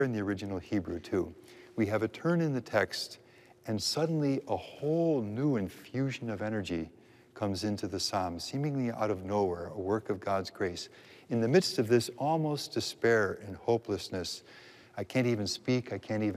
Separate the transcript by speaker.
Speaker 1: in the original Hebrew too. We have a turn in the text, and suddenly a whole new infusion of energy comes into the psalm, seemingly out of nowhere, a work of God's grace. In the midst of this almost despair and hopelessness, I can't even speak, I can't even